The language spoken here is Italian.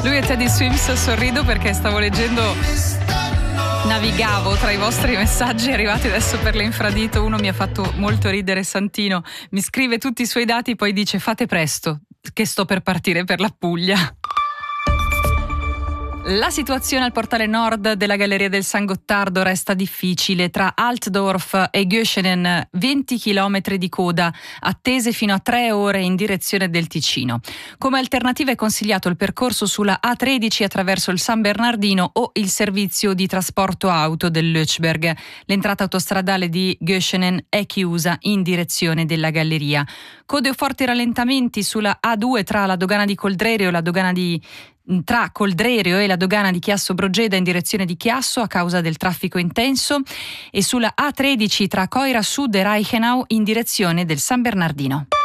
Lui e Teddy Swims. Sorrido perché stavo leggendo, navigavo tra i vostri messaggi arrivati adesso per l'infradito. Uno mi ha fatto molto ridere, Santino, mi scrive tutti i suoi dati, poi dice fate presto che sto per partire per la Puglia. La situazione al portale nord della Galleria del San Gottardo resta difficile. Tra Altdorf e Göschenen 20 chilometri di coda, attese fino a 3 ore in direzione del Ticino. Come alternativa è consigliato il percorso sulla A13 attraverso il San Bernardino o il servizio di trasporto auto del Lötschberg. L'entrata autostradale di Göschenen è chiusa in direzione della galleria. Code o forti rallentamenti sulla A2 tra la dogana di Coldrerio e la dogana tra Coldrerio e la dogana di Chiasso Brogeda in direzione di Chiasso a causa del traffico intenso, e sulla A13 tra Coira Sud e Reichenau in direzione del San Bernardino.